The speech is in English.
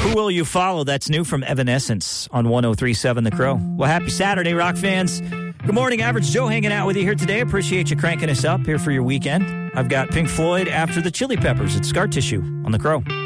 Who Will You Follow? That's new from Evanescence on 103.7 The Crow. Well, happy Saturday, rock fans. Good morning, Average Joe hanging out with you here today. Appreciate you cranking us up here for your weekend. I've got Pink Floyd after the Chili Peppers. It's Scar Tissue on The Crow.